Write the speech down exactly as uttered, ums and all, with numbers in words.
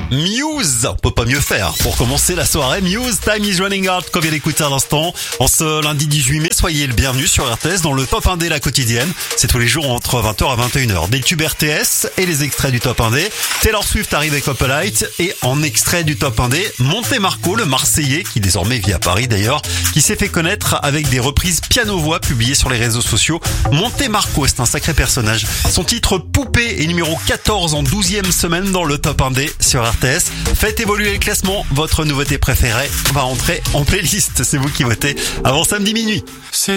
Muse, on peut pas mieux faire. Pour commencer la soirée, Muse, Time is Running Out, qu'on vient d'écouter à l'instant. En ce lundi dix-huit mai, soyez le bienvenu sur R T S dans le Top un D La Quotidienne. C'est tous les jours entre vingt heures à vingt et une heures. Des tubes R T S et les extraits du Top un D. Taylor Swift arrive avec Opalite et en extrait du Top un D, Monte Marco, le Marseillais, qui désormais vit à Paris d'ailleurs, qui s'est fait connaître avec des reprises piano-voix publiées sur les réseaux sociaux. Monte Marco, c'est un sacré personnage. Son titre Poupée est numéro quatorze en douzième semaine dans le Top un D sur R T S. Faites évoluer le classement, votre nouveauté préférée va entrer en playlist. C'est vous qui votez avant samedi minuit. C'est